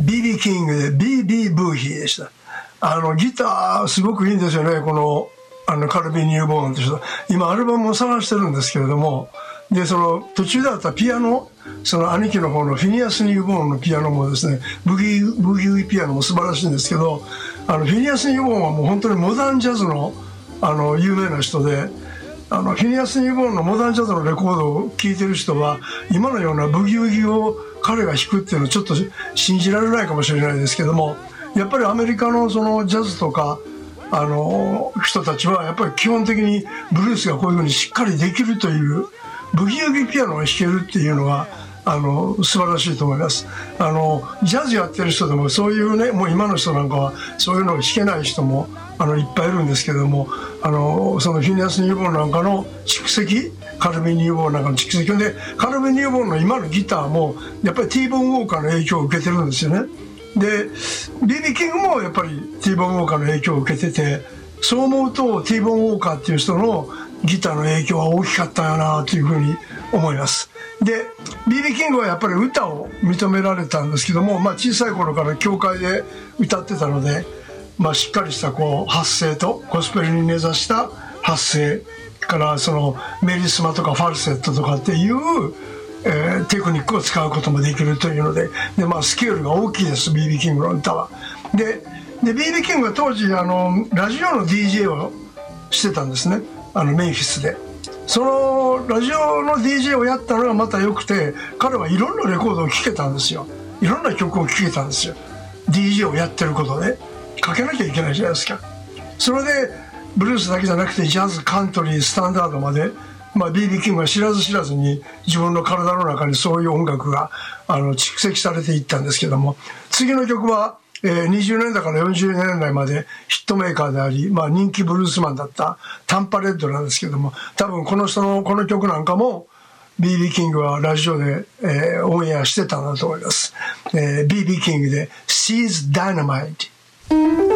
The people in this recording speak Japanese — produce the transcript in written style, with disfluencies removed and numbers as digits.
BB キングで BB ブーヒーでした。ギターすごくいいんですよね、このカルビー・ニューボーンって人。今アルバムを探してるんですけれども、でその途中であったピアノ、その兄貴の方のフィニアス・ニューボーンのピアノもですね、ブギウイピアノも素晴らしいんですけど、フィニアス・ニューボーンはもう本当にモダンジャズの有名な人で、フィニアス・ニューボーンのモダンジャズのレコードを聴いてる人は今のようなブギウギを彼が弾くっていうのはちょっと信じられないかもしれないですけども、やっぱりアメリカのそのジャズとか人たちはやっぱり基本的にブルースがこういうふうにしっかりできるという、ブギウギピアノが弾けるっていうのが素晴らしいと思います。ジャズやってる人でもそういうね、もう今の人なんかはそういうのを弾けない人もいっぱいいるんですけれども、そのフィニアス・ニューボーンなんかの蓄積、カルビー・ニューボーンなんかの蓄積で、カルビー・ニューボーンの今のギターもやっぱりティーボーン・ウォーカーの影響を受けてるんですよね。で BB キングもやっぱりティーボーン・ウォーカーの影響を受けてて、そう思うとティーボーン・ウォーカーっていう人のギターの影響は大きかったよなというふうに思います。で BB キングはやっぱり歌を認められたんですけども、小さい頃から教会で歌ってたので、しっかりしたこう発声とゴスペルに根ざした発声からそのメリスマとかファルセットとかっていうテクニックを使うこともできるというので、スケールが大きいです BB キングの歌は。で BB キングは当時ラジオの DJ をしてたんですね、メンフィスで。そのラジオの DJ をやったのがまた良くて、彼はいろんなレコードを聴けたんですよ。いろんな曲を聴けたんですよ。 DJ をやってることでかけなきゃいけないじゃないですか。それでブルースだけじゃなくてジャズ、カントリー、スタンダードまで、BB キングは知らず知らずに自分の体の中にそういう音楽が蓄積されていったんですけども、次の曲は、20年代から40年代までヒットメーカーであり、人気ブルースマンだったタンパレッドなんですけども、多分この人のこの曲なんかも BB キングはラジオで、オンエアしてたんだと思います。BB キングで She's Dynamite。